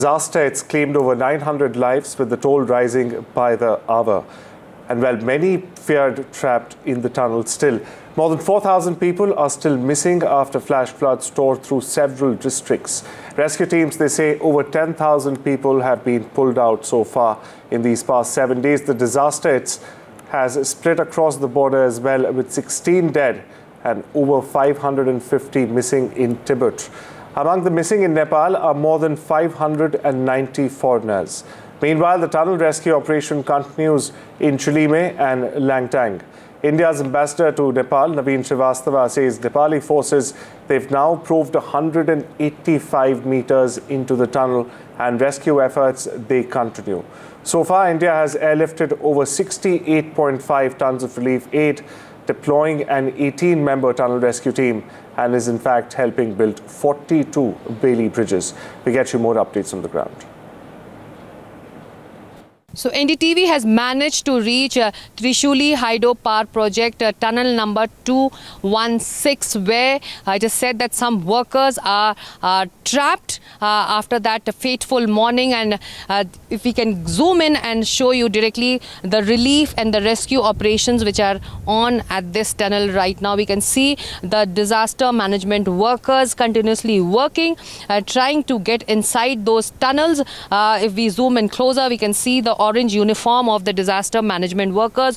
Disaster, it's claimed over 900 lives, with the toll rising by the hour. And while many feared trapped in the tunnel still, more than 4,000 people are still missing after flash floods tore through several districts. Rescue teams, they say over 10,000 people have been pulled out so far in these past 7 days. The disaster has split across the border as well, with 16 dead and over 550 missing in Tibet. Among the missing in Nepal are more than 590 foreigners. Meanwhile, the tunnel rescue operation continues in Chilime and Langtang. India's ambassador to Nepal, Naveen Srivastava, says Nepali forces, they've now proved 185 meters into the tunnel, and rescue efforts, they continue. So far, India has airlifted over 68.5 tons of relief aid, deploying an 18-member tunnel rescue team, and is in fact helping build 42 Bailey bridges. We get you more updates on the ground. So NDTV has managed to reach Trishuli Hydro Power Project tunnel number 216, where I just said that some workers are trapped after that fateful morning. And if we can zoom in and show you directly the relief and the rescue operations which are on at this tunnel right now, we can see the disaster management workers continuously working, trying to get inside those tunnels. If we zoom in closer, we can see the orange uniform of the disaster management workers.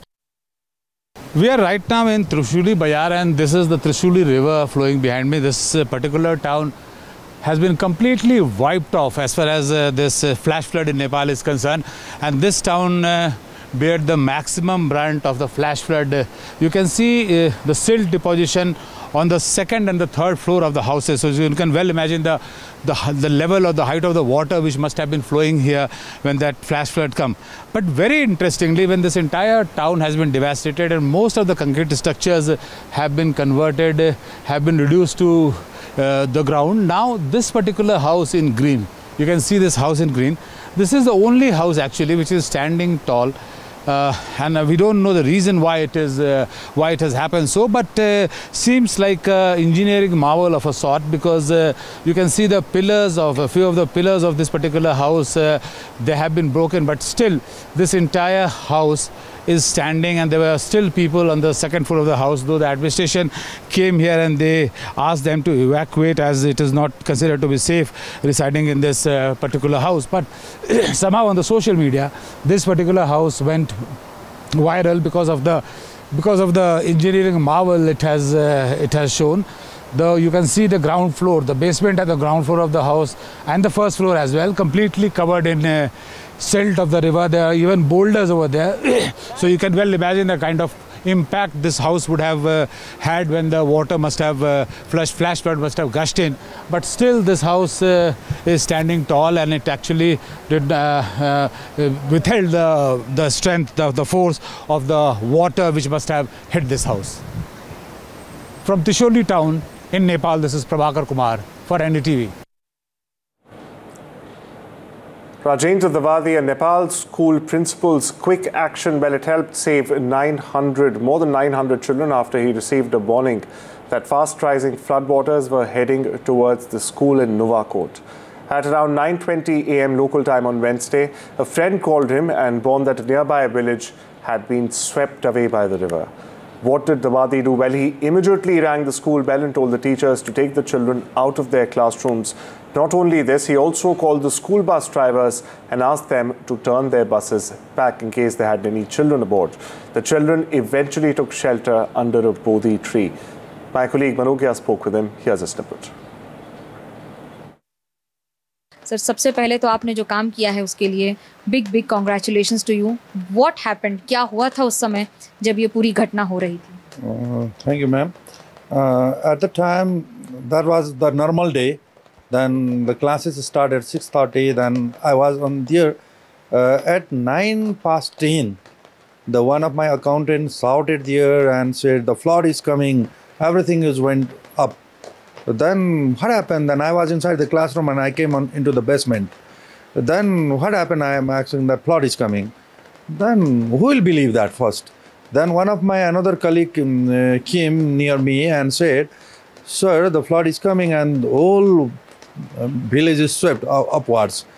We are right now in Trishuli Bayar, and this is the Trishuli river flowing behind me. This particular town has been completely wiped off as far as this flash flood in Nepal is concerned, and this town bear the maximum brunt of the flash flood. You can see the silt deposition on the second and the third floor of the houses. So you can well imagine the level or the height of the water which must have been flowing here when that flash flood come. But very interestingly, when this entire town has been devastated and most of the concrete structures have been converted, have been reduced to the ground, now this particular house in green, you can see this house in green, this is the only house actually which is standing tall. And we don't know the reason why it has happened so, but seems like engineering marvel of a sort, because you can see the pillars of a few of the pillars of this particular house, they have been broken, but still this entire house is standing, and there were still people on the second floor of the house, though the administration came here and they asked them to evacuate as it is not considered to be safe residing in this particular house. But somehow on the social media, this particular house went viral because of the engineering marvel it has shown. Though you can see the ground floor, the basement and the ground floor of the house, and the first floor as well, completely covered in silt of the river. There are even boulders over there. So you can well imagine the kind of impact this house would have had when the water must have flash flood must have gushed in. But still this house is standing tall, and it actually did withheld the strength, the force of the water which must have hit this house. From Trishuli town in Nepal, this is Prabhakar Kumar for NDTV. Rajendra Dawadi, and Nepal school principal's quick action, well, it helped save more than 900 children after he received a warning that fast-rising floodwaters were heading towards the school in Nuwakot. At around 9:20 a.m. local time on Wednesday, a friend called him and warned that a nearby village had been swept away by the river. What did Dawadi do? Well, he immediately rang the school bell and told the teachers to take the children out of their classrooms. Not only this, he also called the school bus drivers and asked them to turn their buses back in case they had any children aboard. The children eventually took shelter under a bodhi tree. My colleague Manogya spoke with him. Here's a snippet. Sir, सबसे पहले तो आपने जो काम किया है उसके लिए big congratulations to you. What happened, क्या हुआ था उस समय जब ये पूरी घटना हो रही थी? Thank you ma'am. At the time, that was the normal day. Then the classes started at 6:30. Then I was on there at 9:10. The one of my accountants shouted there and said the flood is coming. Everything is went up. Then what happened? Then I was inside the classroom and I came into the basement. Then what happened? I am asking that flood is coming. Then who will believe that first? Then one of my another colleague came near me and said, "Sir, the flood is coming and the whole village is swept upwards."